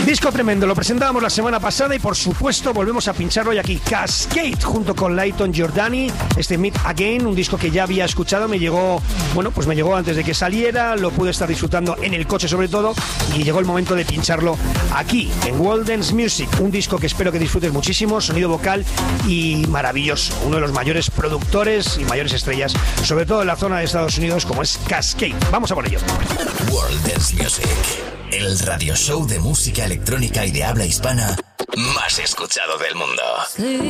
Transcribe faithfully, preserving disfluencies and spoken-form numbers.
Disco tremendo, lo presentábamos la semana pasada y por supuesto volvemos a pincharlo hoy aquí. Cascade junto con Layton Giordani, este Meet Again, un disco que ya había escuchado, me llegó, bueno, pues me llegó antes de que saliera, lo pude estar disfrutando en el coche sobre todo y llegó el momento de pincharlo aquí en World Dance Music, un disco que espero que disfrutes muchísimo, sonido vocal y maravilloso, uno de los mayores productores y mayores estrellas, sobre todo en la zona de Estados Unidos como es Cascade. Vamos a por ello. World Dance Music, el radio show de música electrónica y de habla hispana más escuchado del mundo.